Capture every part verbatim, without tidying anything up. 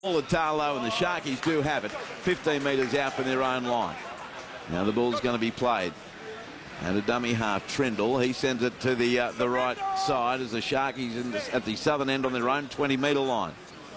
All the Tarlo and the Sharkies do have it. fifteen metres out from their own line. Now the ball's going to be played. And a dummy half, Trindle. He sends it to the uh, the right side as the Sharkies in the, at the southern end on their own twenty metre line.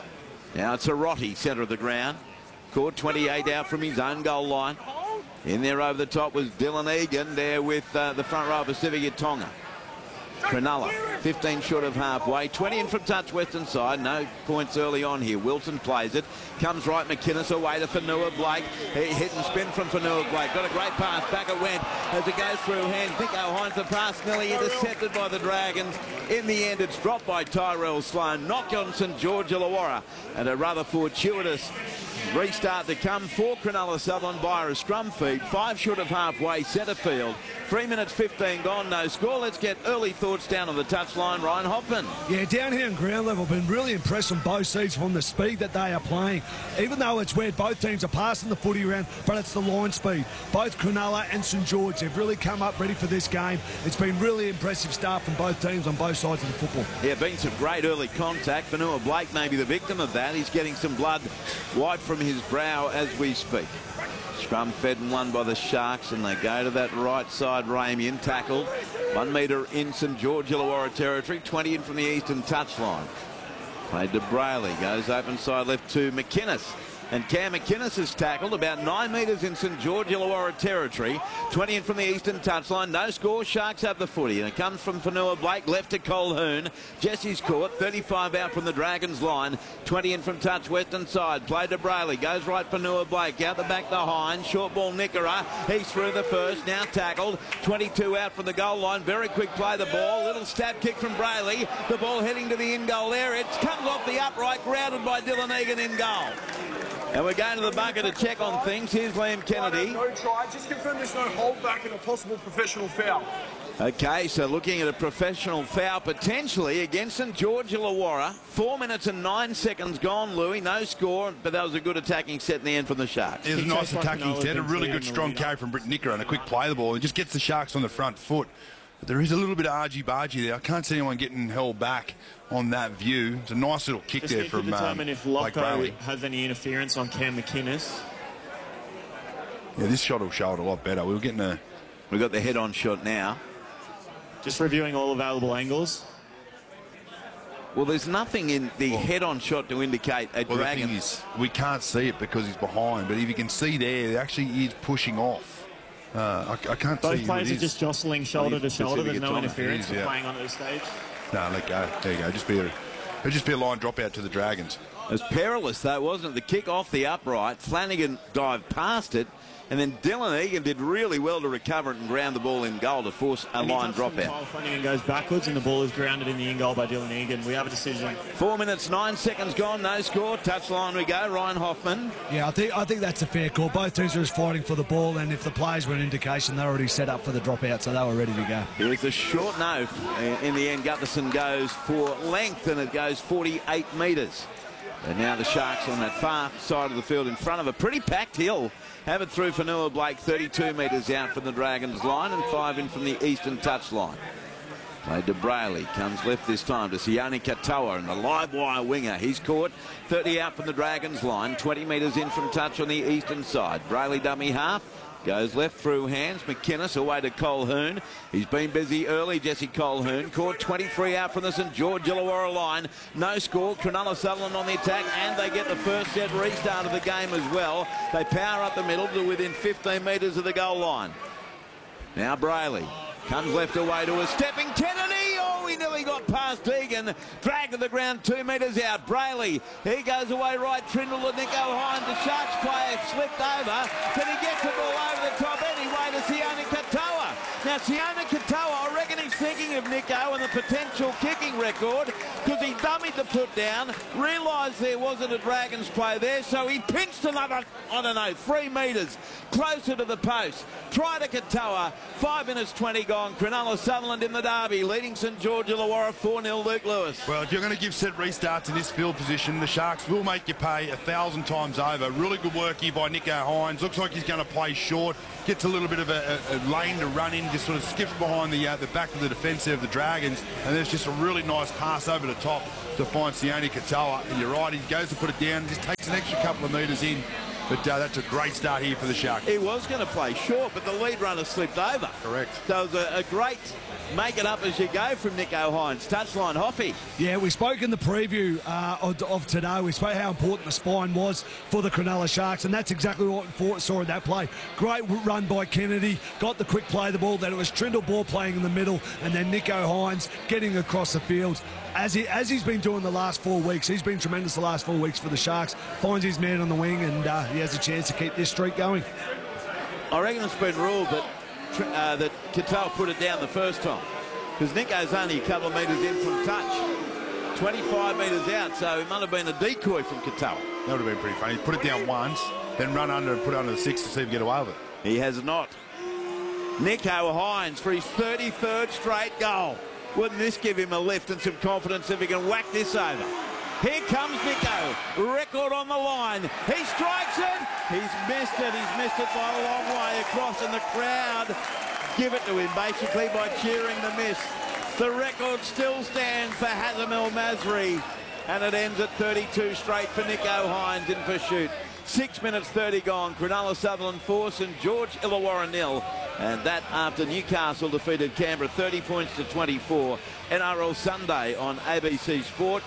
Now it's a Rotti, centre of the ground. Caught twenty-eight out from his own goal line. In there over the top was Dylan Egan there with uh, the front row of Pacific at Tonga. Cronulla, fifteen short of halfway, twenty in from touch western side, no points early on here. Wilson plays it, comes right, McInnes away to Fanua Blake. He hit and spin from Fanua Blake, got a great pass, back it went as it goes through hands. Nico Hines, the pass nearly intercepted by the Dragons. In the end, it's dropped by Tyrell Sloan, knock on St George Illawarra, and a rather fortuitous restart to come for Cronulla Sutherland by a scrum feed, five short of halfway, centre field. Three minutes fifteen gone, no score. Let's get early thoughts down on the touchline. Ryan Hoffman. Yeah, down here on ground level, been really impressed on both sides from the speed that they are playing. Even though it's where both teams are passing the footy around, but it's the line speed. Both Cronulla and St George have really come up ready for this game. It's been really impressive start from both teams on both sides of the football. Yeah, been some great early contact. Fanua Blake may be the victim of that. He's getting some blood wiped from his brow as we speak. Scrum fed and won by the Sharks, and they go to that right side. Ramian tackled. One metre in St George Illawarra territory. twenty in from the eastern touchline. Played to Brayley. Goes open side left to McInnes. And Cam McInnes is tackled about nine metres in St George Illawarra territory. twenty in from the eastern touchline. No score. Sharks have the footy. And it comes from Fanua Blake left to Colquhoun. Jesse's caught. thirty-five out from the Dragons line. twenty in from touch western side. Played to Brayley. Goes right Fanua Blake. Out the back to Hines. Short ball Nickera. He's through the first. Now tackled. twenty-two out from the goal line. Very quick play the ball. Little stab kick from Brayley. The ball heading to the in-goal area. It comes off the upright. Grounded by Dylan Egan in goal. And we're going to the bunker to check on things. Here's Liam Kennedy. No try. Just confirm there's no holdback and a possible professional foul. Okay, so looking at a professional foul potentially against St George Illawarra. Four minutes and nine seconds gone, Louis. No score, but that was a good attacking set in the end from the Sharks. It was a nice attacking set. A really good strong carry from Britt Nickera and a quick play the ball. It just gets the Sharks on the front foot. But there is a little bit of argy-bargy there. I can't see anyone getting held back on that view. It's a nice little kick Just there need from to determine um, if Locko Brayley. has any interference on Cam McInnes. Yeah, this shot will show it a lot better. We were getting a... We've got the head-on shot now. Just reviewing all available angles. Well, there's nothing in the well, head-on shot to indicate a well, Dragon. The thing is, we can't see it because he's behind, but if you can see there, it actually is pushing off. Uh, I, I can't Both see players who are it just is. jostling shoulder to shoulder. There's no interference is, yeah. playing on at this stage. No, let go. There you go. Just be a, it'll just be a line drop out to the Dragons. It was perilous, though, wasn't it? The kick off the upright. Flanagan dived past it. And then Dylan Egan did really well to recover it and ground the ball in goal to force a line drop out. Flanagan goes backwards and the ball is grounded in the in goal by Dylan Egan. We have a decision. Four minutes, nine seconds gone, no score. Touchline we go. Ryan Hoffman. Yeah, I think I think that's a fair call. Both teams are just fighting for the ball, and if the players were an indication, they're already set up for the dropout, so they were ready to go. Here's a short no. In the end, Gutherson goes for length, and it goes forty-eight metres. And now the Sharks on that far side of the field in front of a pretty packed hill. Have it through Fanua Blake, thirty-two metres out from the Dragons line and five in from the eastern touch line. Played to Brayley, comes left this time to Sione Katoa and the live wire winger. He's caught, thirty out from the Dragons line, twenty metres in from touch on the eastern side. Brayley dummy half. Goes left through hands. McInnes away to Colquhoun. He's been busy early, Jesse Colquhoun. Caught twenty-three out from the St George Illawarra line. No score. Cronulla Sutherland on the attack, and they get the first set restart of the game as well. They power up the middle to within fifteen metres of the goal line. Now Brayley comes left away to a stepping Kennedy. Oh, he nearly got past Egan. Dragged to the ground two metres out. Brayley, he goes away right. Trindle and Nico Hines. The Sharks player slipped over, but he gets the ball over the top anyway to Sione Katoa. Now, Sione Katoa, I reckon he's thinking of Nico and the potential kicking record because he dummied the put down, realised there wasn't a Dragons play there, so he pinched another, I don't know, three metres closer to the post. Try to Katoa. Five minutes twenty gone. Cronulla Sutherland in the derby, leading St George Illawarra four nil. Luke Lewis. Well, if you're going to give set restarts in this field position, the Sharks will make you pay a thousand times over. Really good work here by Nico Hines. Looks like he's going to play short. Gets a little bit of a, a, a lane to run in. He just sort of skips behind the uh, the back of the defence there of the Dragons, and there's just a really nice pass over the top to find Sione Katoa. And you're right, he goes to put it down, just takes an extra couple of metres in. But uh, that's a great start here for the Sharks. He was going to play short, but the lead runner slipped over. Correct. So it was a, a great make it up as you go from Nicho Hines. Touchline, Hoffy. Yeah, we spoke in the preview uh, of, of today. We spoke how important the spine was for the Cronulla Sharks, and that's exactly what we saw in that play. Great run by Kennedy, got the quick play of the ball. Then it was Trindle Ball playing in the middle, and then Nicho Hines getting across the field. As, he, as he's been doing the last four weeks, he's been tremendous the last four weeks for the Sharks. Finds his man on the wing, and uh, he has a chance to keep this streak going. I reckon it's been ruled that uh, that Katoa put it down the first time, because Nico's only a couple of metres in from touch, twenty-five metres out, so it might have been a decoy from Katoa. That would have been pretty funny. Put it down once, then run under and put it under the six to see if he get away with it. He has not. Nicho Hines for his thirty-third straight goal. Wouldn't this give him a lift and some confidence if he can whack this over? Here comes Nicho. Record on the line. He strikes it. He's missed it. He's missed it by a long way across, and the crowd give it to him basically by cheering the miss. The record still stands for Hazem El Masri, and it ends at thirty-two straight for Nicho Hines in pursuit. Six minutes thirty gone. Cronulla Sutherland four, St George Illawarra nil. And that after Newcastle defeated Canberra thirty points to twenty-four. N R L Sunday on A B C Sport.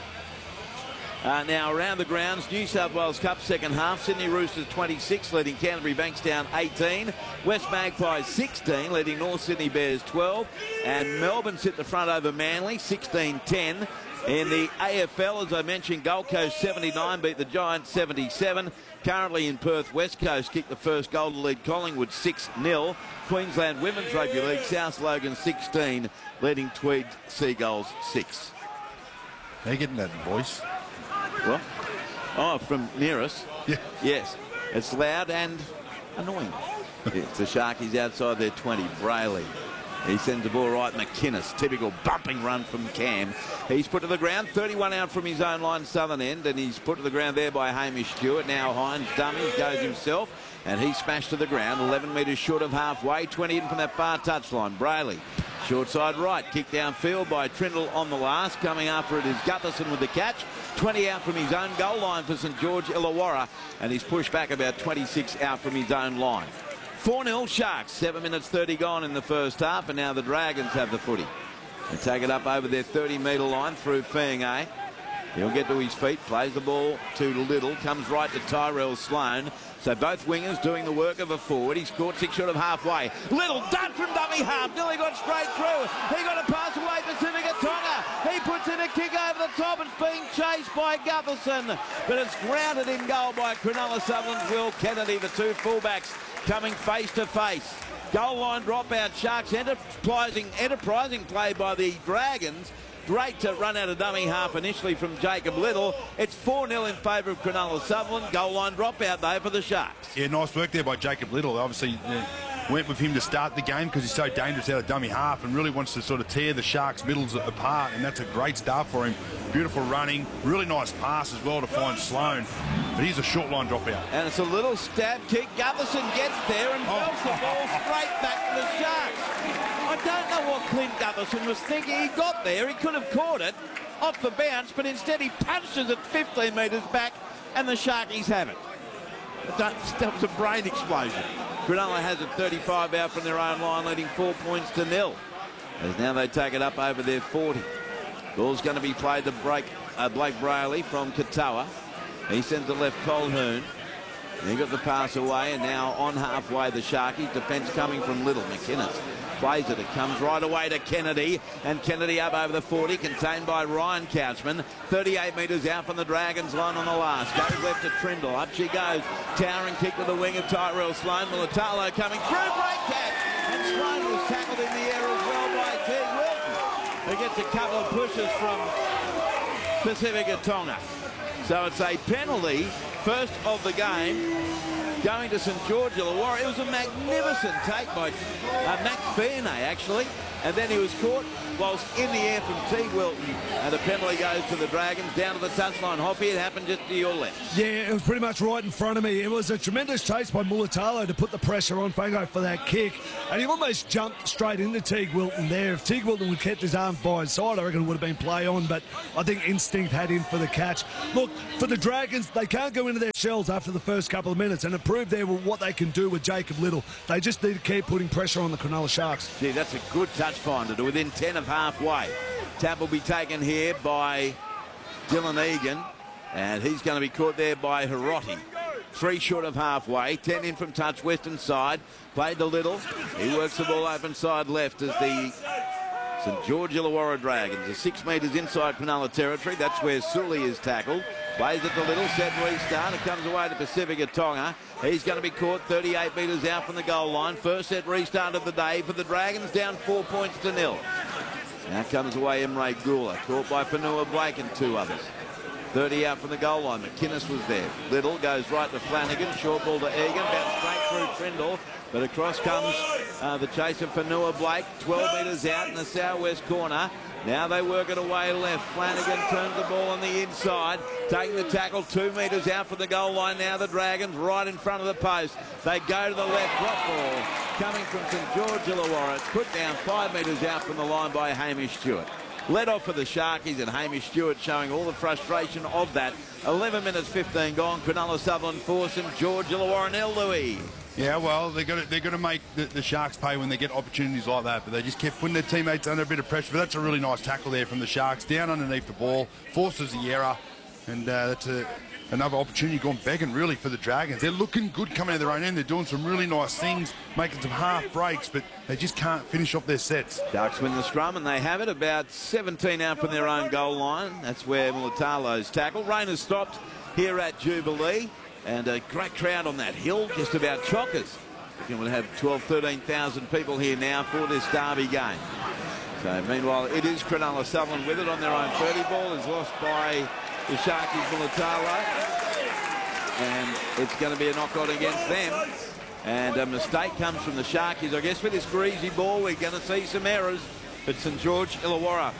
Uh, now around the grounds, New South Wales Cup second half. Sydney Roosters twenty-six, leading Canterbury Bankstown eighteen. West Magpies sixteen, leading North Sydney Bears twelve. And Melbourne sit the front over Manly sixteen ten. In the A F L, as I mentioned, Gold Coast seventy-nine beat the Giants seventy-seven. Currently in Perth, West Coast kicked the first goal to lead Collingwood six nil. Queensland Women's Rugby League, South Logan sixteen, leading Tweed Seagulls six. They're getting that voice. What? Oh, from near us? Yeah. Yes. It's loud and annoying. It's the Sharkies outside their twenty. Brayley. He sends the ball right. McInnes, typical bumping run from Cam. He's put to the ground, thirty-one out from his own line, southern end, and he's put to the ground there by Hamish Stewart. Now Hines dummies, goes himself, and he's smashed to the ground, eleven metres short of halfway, twenty in from that far touchline. Brayley, short side right, kick downfield by Trindle on the last. Coming after it is Gutherson with the catch. twenty out from his own goal line for St George Illawarra, and he's pushed back about twenty-six out from his own line. four nil Sharks, seven minutes thirty gone in the first half, and now the Dragons have the footy. They take it up over their thirty metre line through Feagai. He'll get to his feet, plays the ball to Little, comes right to Tyrell Sloan. So both wingers doing the work of a forward. He scored six short of halfway. Little done from dummy half, nearly got straight through. He got a pass away Pacifica Tonga. He puts in a kick over the top. It's being chased by Gutherson, but it's grounded in goal by Cronulla Sutherland's Will Kennedy, the two fullbacks coming face to face. Goal line dropout. Sharks enterprising, enterprising play by the Dragons. Great to run out of dummy half initially from Jacob Little. It's four nil in favour of Cronulla Sutherland. Goal line dropout though for the Sharks. Yeah, nice work there by Jacob Little. Obviously uh, went with him to start the game because he's so dangerous out of dummy half and really wants to sort of tear the Sharks' middles apart, and that's a great start for him. Beautiful running, really nice pass as well to find Sloan. But he's a short line dropout. And it's a little stab kick. Gutherson gets there and Oh. belts the ball straight back to the Sharks. I don't know what Clint Gutherson was thinking. He got there, he could have caught it off the bounce, but instead he punches it fifteen metres back, and the Sharkies have it. That was a brain explosion. Cronulla has it thirty-five out from their own line, leading four points to nil. As now they take it up over their forty. Ball's going to be played to break, uh, Blake Brayley from Katoa. He sends it left Colhoun. He got the pass away, and now on halfway the Sharkies. Defence coming from Little. McInnes plays it. It comes right away to Kennedy, and Kennedy up over the forty, contained by Ryan Couchman. thirty-eight metres out from the Dragons line on the last. Goes left to Trindle. Up she goes. Towering kick with the wing of Tyrell Sloan. Militalo coming through. Great catch. And Sloan was tackled in the air as well by Ted Wilton, who gets a couple of pushes from Pacifica Tonga. So it's a penalty, first of the game, going to St George Illawarra. It was a magnificent take by uh, Mac Fearney, actually. and then he was caught whilst in the air from Teague Wilton, and a penalty goes to the Dragons down to the touchline. Hoppy, it happened just to your left. Yeah, it was pretty much right in front of me. It was a tremendous chase by Mulatalo to put the pressure on Fango for that kick, and he almost jumped straight into Teague Wilton there. If Teague Wilton would have kept his arms by his side, I reckon it would have been play on, but I think instinct had him for the catch. Look, for the Dragons, they can't go into their shells after the first couple of minutes, and it proved there what they can do with Jacob Little. They just need to keep putting pressure on the Cronulla Sharks. Gee, that's a good touch finder to within ten of halfway. Tap will be taken here by Dylan Egan, and he's going to be caught there by Hiroti. Three short of halfway, ten in from touch, western side, played to Little. He works the ball open side left as the St George Illawarra Dragons are six metres inside Cronulla territory. That's where Sully is tackled. Plays it to Little, set restart. It comes away to Pacifica Tonga. He's going to be caught thirty-eight metres out from the goal line. First set restart of the day for the Dragons, down four points to nil. Now comes away Emre Gula, caught by Fanua Blake and two others. thirty out from the goal line. McInnes was there. Little goes right to Flanagan. Short ball to Egan. Bounced straight through Trindle. But across comes uh, the chaser Fanua Blake. twelve metres out in the southwest corner. Now they work it away left. Flanagan turns the ball on the inside. Taking the tackle two metres out from the goal line. Now the Dragons right in front of the post. They go to the left. Drop ball coming from St George Illawarra. It's put down five metres out from the line by Hamish Stewart. Led off for the Sharkies, and Hamish Stewart showing all the frustration of that. eleven minutes fifteen gone. Cronulla Sutherland four, St George Illawarra nil, Louis. Yeah, well, they're going to they're going to make the, the Sharks pay when they get opportunities like that, but they just kept putting their teammates under a bit of pressure. But that's a really nice tackle there from the Sharks, down underneath the ball, forces the error, and uh, that's a, another opportunity gone begging really for the Dragons. They're looking good coming out of their own end. They're doing some really nice things, making some half breaks, but they just can't finish off their sets. Sharks win the scrum, and they have it about seventeen out from their own goal line. That's where Mulatalo's tackle. Rain has stopped here at Jubilee. And a great crowd on that hill, just about chockers. We can have twelve, thirteen thousand people here now for this derby game. So meanwhile, it is Cronulla Sutherland with it on their own thirty. Ball is lost by the Sharkies Mulatalo. And it's going to be a knockout against them. And a mistake comes from the Sharkies. I guess with this greasy ball, we're going to see some errors. But St George Illawarra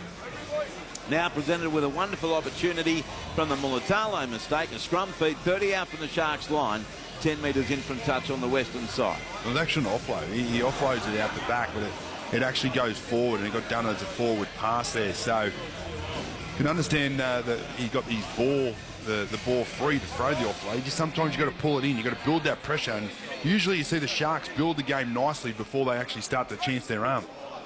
now presented with a wonderful opportunity from the Mulatalo mistake. A scrum feed, thirty out from the Sharks line, ten metres in from touch on the western side. Well, it's actually an offload. He, he offloads it out the back, but it, it actually goes forward, and it got done as a forward pass there. So you can understand uh, that he got his ball, the, the ball free to throw the offload. You just sometimes you've got to pull it in. You've got to build that pressure, and usually you see the Sharks build the game nicely before they actually start to chance their arm.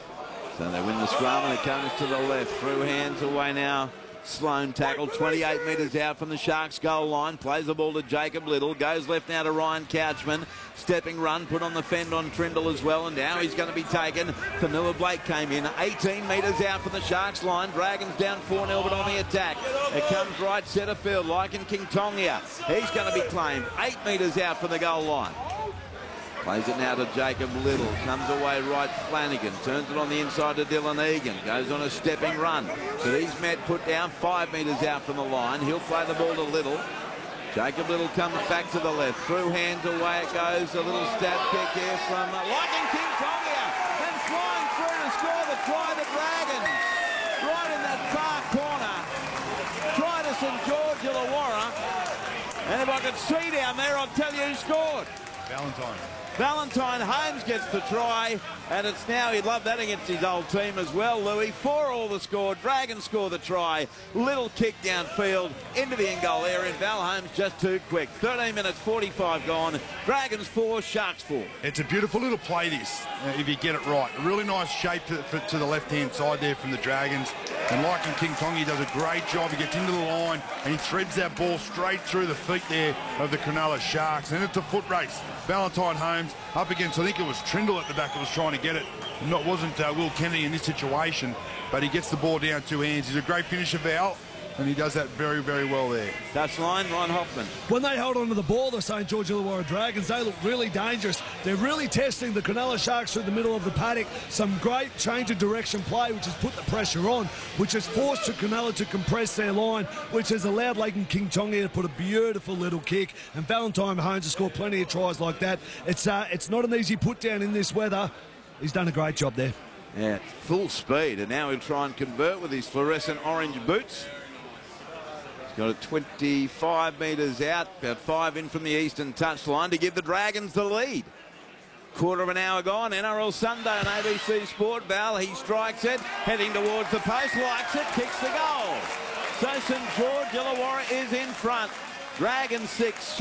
So they win the scrum, and it comes to the left. Through hands away now. Sloan tackle, twenty-eight metres out from the Sharks goal line. Plays the ball to Jacob Little. Goes left now to Ryan Couchman. Stepping run, put on the fend on Trindle as well. And now he's going to be taken. Fanua Blake came in. eighteen metres out from the Sharks line. Dragons down four nil, but on the attack. It comes right centre field. Lycan King Tongia. He's going to be claimed. eight metres out from the goal line. Plays it now to Jacob Little. Comes away right Flanagan. Turns it on the inside to Dylan Egan. Goes on a stepping run. But he's met put down five metres out from the line. He'll play the ball to Little. Jacob Little comes back to the left. Through hands away it goes. A little stab kick here from Lycan King Tongia. And flying through to score the try, the Dragons. Right in that far corner. Try to St George Illawarra. And if I could see down there, I'll tell you who scored. Valentine. Valentine Holmes gets the try, and it's now, he'd love that against his old team as well, Louis. Four all the score, Dragons score the try, little kick downfield into the in-goal area, and Val Holmes just too quick. thirteen minutes forty-five gone, Dragons four, Sharks four. It's a beautiful little play this, uh, if you get it right. A really nice shape to, for, to the left-hand side there from the Dragons. And Lycan King Tongi does a great job. He gets into the line, and he threads that ball straight through the feet there of the Cronulla Sharks. And it's a foot race. Valentine Holmes up against, I think it was Trindle at the back that was trying to get it. Not wasn't uh, Will Kennedy in this situation, but he gets the ball down two hands. He's a great finisher, Val, and he does that very, very well there. Touch line, Ron Hoffman. When they held on to the ball, the St George Illawarra Dragons, they look really dangerous. They're really testing the Cronulla Sharks through the middle of the paddock. Some great change of direction play, which has put the pressure on, which has forced Cronulla to compress their line, which has allowed Lycan King Tongi to put a beautiful little kick. And Valentine Holmes has scored plenty of tries like that. It's, uh, it's not an easy put down in this weather. He's done a great job there. at full speed, and now he'll try and convert with his fluorescent orange boots. He's got it twenty-five metres out, about five in from the eastern touchline to give the Dragons the lead. Quarter of an hour gone. N R L Sunday on A B C Sport. Val, he strikes it, heading towards the post, likes it, kicks the goal. So St George Illawarra is in front. Dragons six.